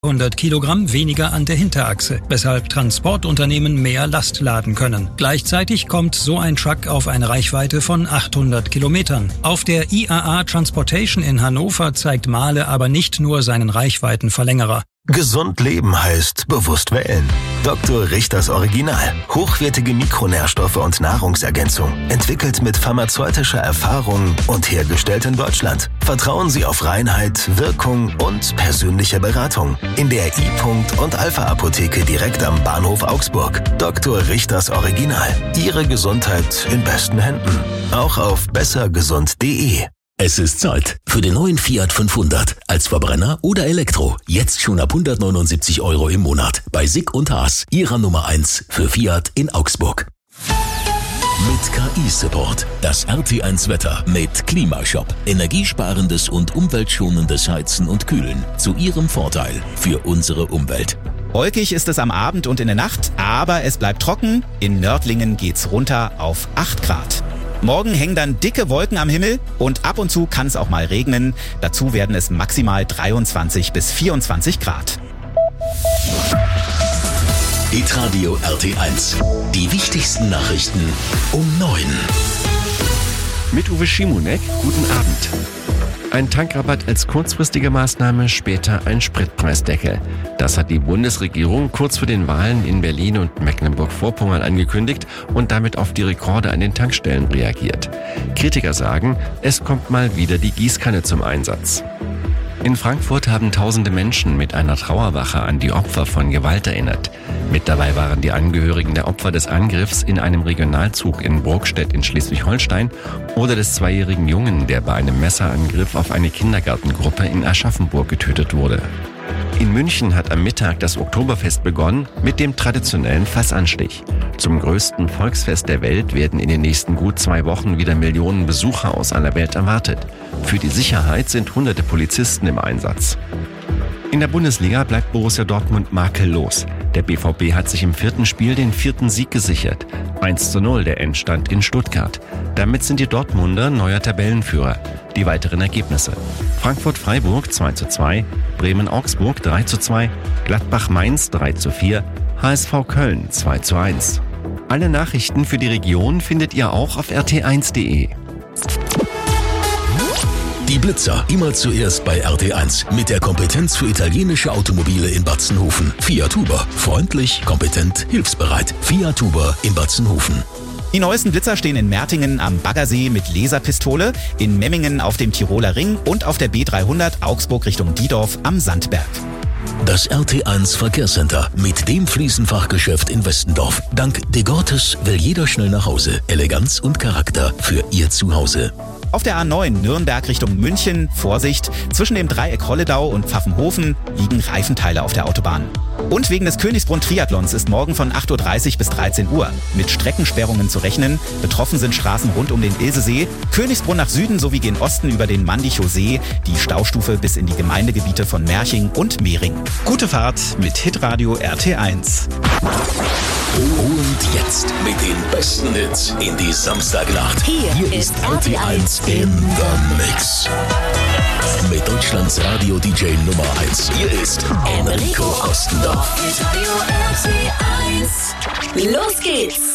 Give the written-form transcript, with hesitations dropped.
100 Kilogramm weniger an der Hinterachse, weshalb Transportunternehmen mehr Last laden können. Gleichzeitig kommt so ein Truck auf eine Reichweite von 800 Kilometern. Auf der IAA Transportation in Hannover zeigt Mahle aber nicht nur seinen Reichweitenverlängerer. Gesund leben heißt bewusst wählen. Dr. Richters Original. Hochwertige Mikronährstoffe und Nahrungsergänzung. Entwickelt mit pharmazeutischer Erfahrung und hergestellt in Deutschland. Vertrauen Sie auf Reinheit, Wirkung und persönliche Beratung. In der I-Punkt und Alpha-Apotheke direkt am Bahnhof Augsburg. Dr. Richters Original. Ihre Gesundheit in besten Händen. Auch auf bessergesund.de. Es ist Zeit für den neuen Fiat 500. Als Verbrenner oder Elektro. Jetzt schon ab 179 € im Monat. Bei Sick und Haas, Ihrer Nummer 1 für Fiat in Augsburg. Mit KI-Support. Das RT1 Wetter mit Klimashop. Energiesparendes und umweltschonendes Heizen und Kühlen. Zu Ihrem Vorteil für unsere Umwelt. Wolkig ist es am Abend und in der Nacht, aber es bleibt trocken. In Nördlingen geht's runter auf 8 Grad. Morgen hängen dann dicke Wolken am Himmel und ab und zu kann es auch mal regnen. Dazu werden es maximal 23 bis 24 Grad. Hitradio RT1. Die wichtigsten Nachrichten um 9. Mit Uwe Schimonek, guten Abend. Ein Tankrabatt als kurzfristige Maßnahme, später ein Spritpreisdeckel. Das hat die Bundesregierung kurz vor den Wahlen in Berlin und Mecklenburg-Vorpommern angekündigt und damit auf die Rekorde an den Tankstellen reagiert. Kritiker sagen, es kommt mal wieder die Gießkanne zum Einsatz. In Frankfurt haben tausende Menschen mit einer Trauerwache an die Opfer von Gewalt erinnert. Mit dabei waren die Angehörigen der Opfer des Angriffs in einem Regionalzug in Burgstedt in Schleswig-Holstein oder des 2-jährigen Jungen, der bei einem Messerangriff auf eine Kindergartengruppe in Aschaffenburg getötet wurde. In München hat am Mittag das Oktoberfest begonnen mit dem traditionellen Fassanstich. Zum größten Volksfest der Welt werden in den nächsten gut 2 Wochen wieder Millionen Besucher aus aller Welt erwartet. Für die Sicherheit sind hunderte Polizisten im Einsatz. In der Bundesliga bleibt Borussia Dortmund makellos. Der BVB hat sich im 4. Spiel den 4. Sieg gesichert. 1:0 der Endstand in Stuttgart. Damit sind die Dortmunder neuer Tabellenführer. Die weiteren Ergebnisse: Frankfurt-Freiburg 2:2, Bremen-Augsburg 3:2, Gladbach-Mainz 3:4, HSV Köln 2:1. Alle Nachrichten für die Region findet ihr auch auf rt1.de. Die Blitzer, immer zuerst bei RT1. Mit der Kompetenz für italienische Automobile in Batzenhofen. Fiat Huber. Freundlich, kompetent, hilfsbereit. Fiat Huber in Batzenhofen. Die neuesten Blitzer stehen in Mertingen am Baggersee mit Laserpistole, in Memmingen auf dem Tiroler Ring und auf der B300 Augsburg Richtung Diedorf am Sandberg. Das RT1 Verkehrscenter mit dem Fliesenfachgeschäft in Westendorf. Dank De Gortes will jeder schnell nach Hause. Eleganz und Charakter für Ihr Zuhause. Auf der A9 Nürnberg Richtung München, Vorsicht, zwischen dem Dreieck Holledau und Pfaffenhofen liegen Reifenteile auf der Autobahn. Und wegen des Königsbrunn-Triathlons ist morgen von 8:30 Uhr bis 13 Uhr mit Streckensperrungen zu rechnen. Betroffen sind Straßen rund um den Ilsesee, Königsbrunn nach Süden sowie gen Osten über den Mandichow See, die Staustufe bis in die Gemeindegebiete von Merching und Mehring. Gute Fahrt mit Hitradio RT1. Und jetzt mit den besten Hits in die Samstagnacht. Hier ist RT1 in the Mix. Mit Deutschlands Radio-DJ Nummer 1. Hier ist Enrico Ostendorf. Radio RT1. Los geht's!